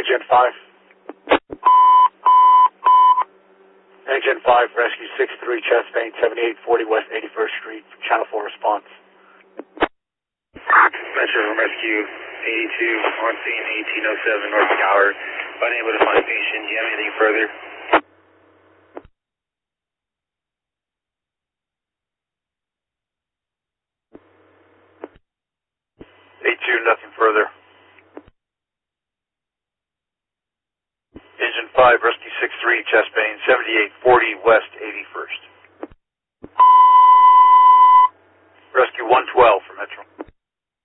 Gen 5. Gen 5, Rescue 6-3, chest vein, 7840 West 81st Street, Channel 4 response. Metro from Rescue 82, on scene 1807 North Gower, unable to find patient. Do you have anything further? 82, nothing further. Engine 5, Rescue 6-3, chest vein, 7840 West 81st. Rescue 112 for Metro.